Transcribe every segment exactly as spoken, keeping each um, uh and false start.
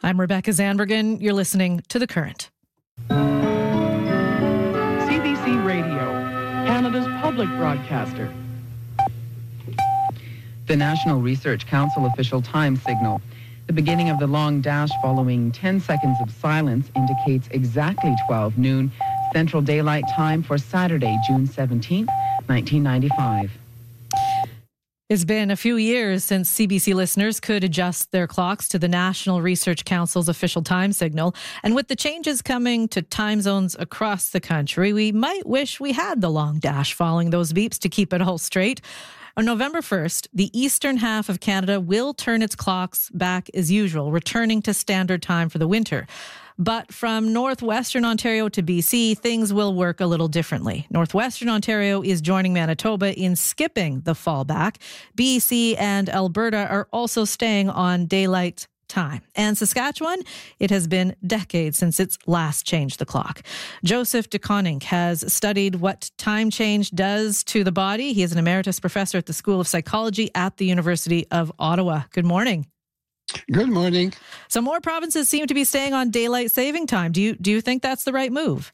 I'm Rebecca Zandbergen. You're listening to The Current. C B C Radio, Canada's public broadcaster. The National Research Council official time signal. The beginning of the long dash following ten seconds of silence indicates exactly twelve noon Central Daylight Time for Saturday, June seventeenth, nineteen ninety-five. It's been a few years since C B C listeners could adjust their clocks to the National Research Council's official time signal. And with the changes coming to time zones across the country, we might wish we had the long dash following those beeps to keep it all straight. On November first, the eastern half of Canada will turn its clocks back as usual, returning to standard time for the winter. But from northwestern Ontario to B C, things will work a little differently. Northwestern Ontario is joining Manitoba in skipping the fallback. B C and Alberta are also staying on daylight time. And Saskatchewan, it has been decades since it's last changed the clock. Joseph de Koninck has studied what time change does to the body. He is an emeritus professor at the School of Psychology at the University of Ottawa. Good morning. Good morning. So more provinces seem to be staying on daylight saving time. Do you do you think that's the right move?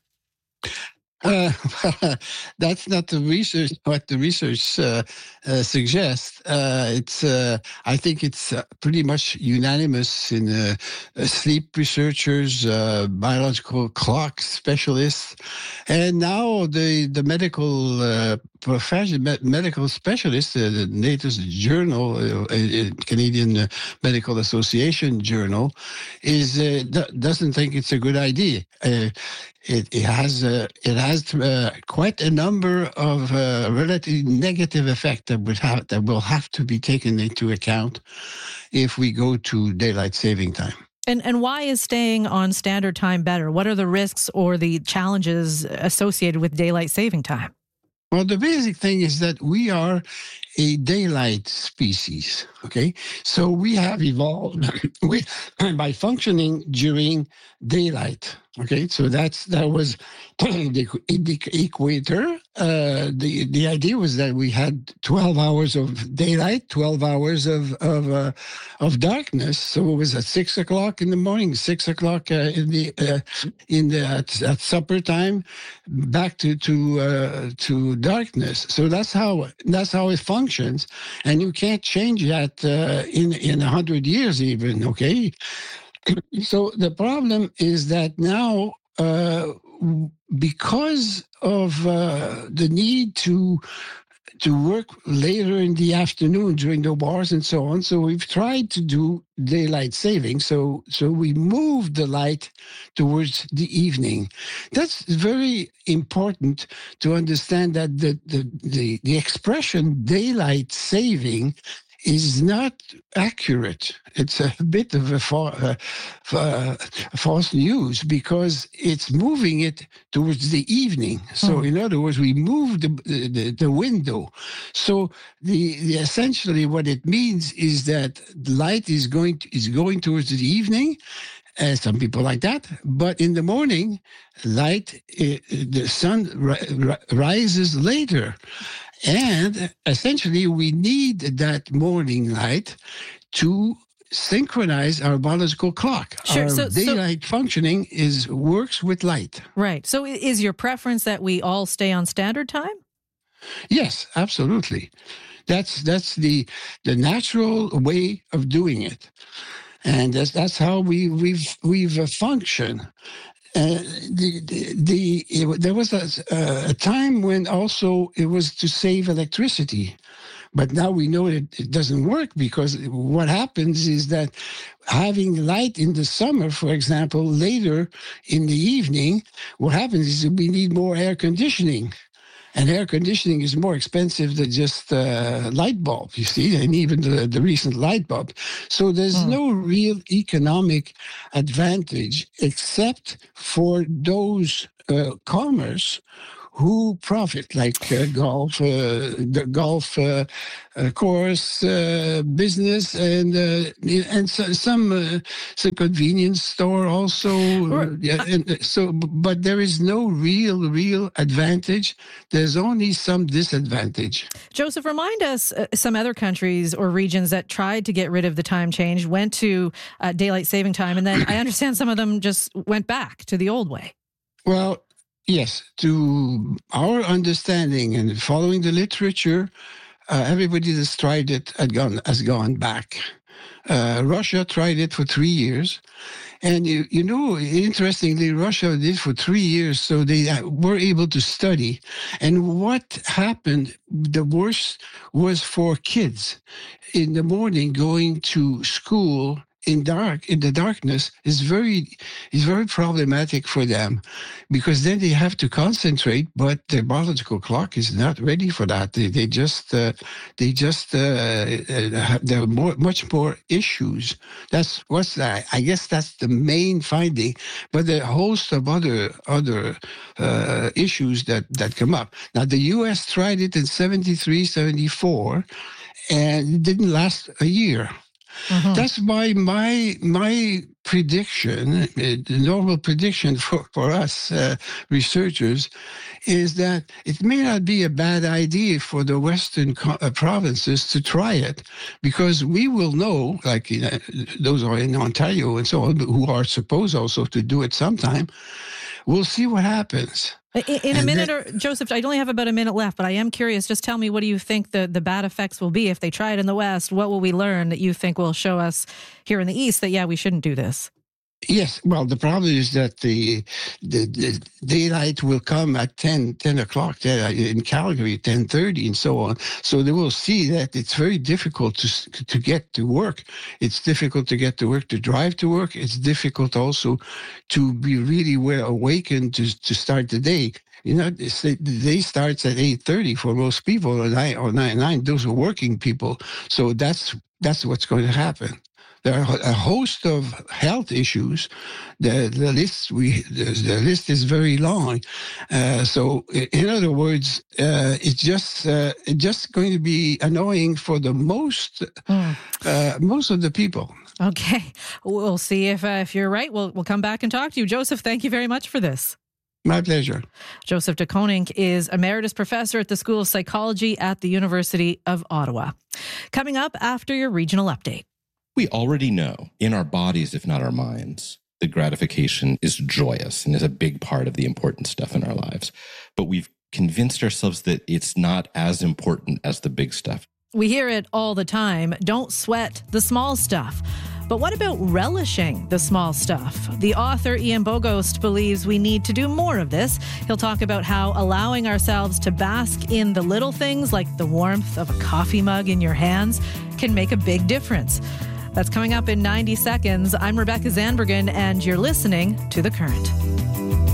Uh, that's not the research. What the research uh, uh, suggests. Uh, it's. Uh, I think it's uh, pretty much unanimous in uh, uh, sleep researchers, uh, biological clock specialists, and now the the medical uh, profession, me- medical specialists. Uh, the latest journal, uh, uh, Canadian Medical Association journal, is uh, d- doesn't think it's a good idea. Uh, It, it has uh, it has uh, quite a number of uh, relatively negative effects that would have that will have to be taken into account if we go to daylight saving time. And and why is staying on standard time better? What are the risks or the challenges associated with daylight saving time? Well, the basic thing is that we are a daylight species, okay? So we have evolved with, by functioning during daylight, okay? So that's that was the, the equator. Uh, the the idea was that we had twelve hours of daylight, twelve hours of of uh, of darkness. So it was at six o'clock in the morning, six o'clock uh, in the uh, in the at, at supper time, back to to uh, to darkness. So that's how that's how it functions, and you can't change that uh, in in a hundred years even. Okay, so the problem is that now. Uh, because of uh, the need to to work later in the afternoon during the wars and so on. So we've tried to do daylight saving. So so we moved the light towards the evening. That's very important to understand that the the the, the expression daylight saving is not accurate. It's a bit of a fa- uh, fa- false news because it's moving it towards the evening. So, mm. in other words, we move the, the the window. So, the, the essentially what it means is that light is going to, is going towards the evening. Uh, some people like that, but in the morning, light uh, the sun ri- ri- rises later. And essentially, we need that morning light to synchronize our biological clock. Sure, our so, daylight so, functioning is works with light. Right. So is your preference that we all stay on standard time? Yes, absolutely. That's that's the the natural way of doing it. And that's, that's how we, we've, we've uh, functioned. Uh, the the, the it, there was a, a time when also it was to save electricity, but now we know it, it doesn't work because what happens is that having light in the summer, for example, later in the evening, what happens is we need more air conditioning. And air conditioning is more expensive than just uh, light bulb, you see, and even the, the recent light bulb. So there's mm. no real economic advantage except for those uh, commerce who profit, like uh, golf, uh, the golf uh, uh, course, uh, business, and uh, and so, some uh, some convenience store also. Uh, yeah, and so, but there is no real, real advantage. There's only some disadvantage. Joseph, remind us uh, some other countries or regions that tried to get rid of the time change, went to uh, daylight saving time, and then I understand some of them just went back to the old way. Well, yes, to our understanding and following the literature, uh, everybody that's tried it had gone, has gone back. Uh, Russia tried it for three years. And, you, you know, interestingly, Russia did for three years, so they were able to study. And what happened, the worst was for kids in the morning going to school in dark, in the darkness, is very, is very problematic for them, because then they have to concentrate, but their biological clock is not ready for that. They, they just, uh, they just, uh, have, there are more, much more issues. That's what's that? I guess that's the main finding, but there are a host of other, other, uh, issues that, that come up. Now, the U S tried it in seventy-three, seventy-four, and it didn't last a year. Mm-hmm. That's why my my prediction, the normal prediction for, for us uh, researchers, is that it may not be a bad idea for the Western co- uh, provinces to try it, because we will know, like you know, those are in Ontario and so on, who are supposed also to do it sometime. We'll see what happens. In, in a minute, or Joseph, I only have about a minute left, but I am curious. Just tell me, what do you think the, the bad effects will be if they try it in the West? What will we learn that you think will show us here in the East that, yeah, we shouldn't do this? Yes, well, the problem is that the, the, the daylight will come at ten, ten o'clock in Calgary, ten thirty, and so on. So they will see that it's very difficult to to get to work. It's difficult to get to work, to drive to work. It's difficult also to be really well awakened to, to start the day. You know, the day starts at eight thirty for most people, or nine, or nine, nine. Those are working people. So that's that's what's going to happen. There are a host of health issues. The the list we the, the list is very long. Uh, so in other words, uh, it's just uh, it's just going to be annoying for the most mm. uh, most of the people. Okay, we'll see if uh, if you're right. We'll we'll come back and talk to you, Joseph. Thank you very much for this. My pleasure. Joseph de Koninck is Emeritus Professor at the School of Psychology at the University of Ottawa. Coming up after your regional update. We already know in our bodies, if not our minds, that gratification is joyous and is a big part of the important stuff in our lives. But we've convinced ourselves that it's not as important as the big stuff. We hear it all the time. Don't sweat the small stuff. But what about relishing the small stuff? The author Ian Bogost believes we need to do more of this. He'll talk about how allowing ourselves to bask in the little things, like the warmth of a coffee mug in your hands, can make a big difference. That's coming up in ninety seconds. I'm Rebecca Zandbergen, and you're listening to The Current.